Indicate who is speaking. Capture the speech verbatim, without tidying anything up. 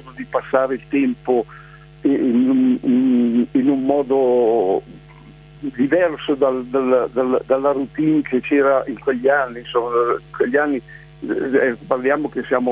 Speaker 1: modo di passare il tempo in, in, in un modo diverso dal, dal, dal, dalla routine che c'era in quegli anni. Insomma, quegli anni eh, parliamo che siamo